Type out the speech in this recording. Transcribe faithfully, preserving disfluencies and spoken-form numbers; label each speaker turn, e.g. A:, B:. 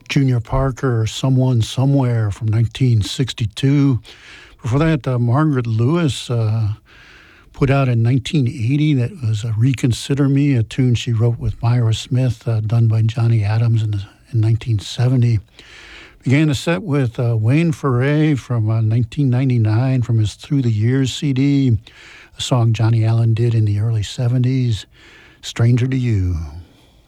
A: Junior Parker, Someone Somewhere from nineteen sixty-two. Before that, uh, Margaret Lewis uh, put out in nineteen eighty that was uh, Reconsider Me, a tune she wrote with Myra Smith, uh, done by Johnny Adams in, in nineteen seventy. Began the set with uh, Wayne Ferret from uh, nineteen ninety-nine from his Through the Years C D, a song Johnny Allen did in the early seventies, Stranger to You.